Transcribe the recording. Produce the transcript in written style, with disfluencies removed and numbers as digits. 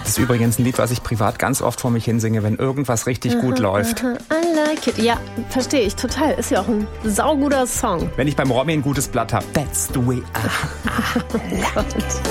Das ist übrigens ein Lied, was ich privat ganz oft vor mich hinsinge, wenn irgendwas richtig gut läuft. I like it. Ja, verstehe ich total. Ist ja auch ein sauguter Song. Wenn ich beim Romy ein gutes Blatt habe. That's the way I like it.